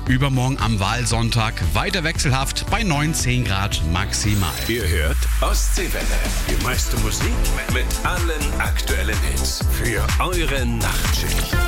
Übermorgen am Wahlsonntag weiter wechselhaft bei 9-10 Grad maximal. Ihr hört Ostseewelle. Die meiste Musik mit allen aktuellen Hits für eure Nachtschicht.